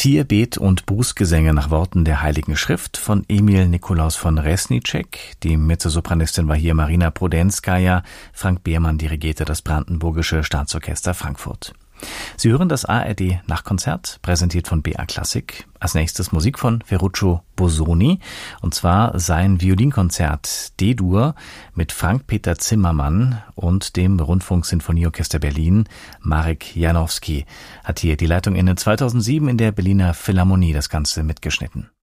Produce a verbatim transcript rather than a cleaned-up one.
Vier Bet- und Bußgesänge nach Worten der Heiligen Schrift von Emil Nikolaus von Resnicek. Die Mezzosopranistin war hier Marina Prudenskaya. Frank Behrmann dirigierte das Brandenburgische Staatsorchester Frankfurt. Sie hören das A R D Nachtkonzert, präsentiert von B A Klassik. Als nächstes Musik von Ferruccio Bosoni, und zwar sein Violinkonzert D-Dur mit Frank-Peter Zimmermann und dem Rundfunksinfonieorchester Berlin. Marek Janowski hat hier die Leitung inne. zweitausendsieben in der Berliner Philharmonie das Ganze mitgeschnitten.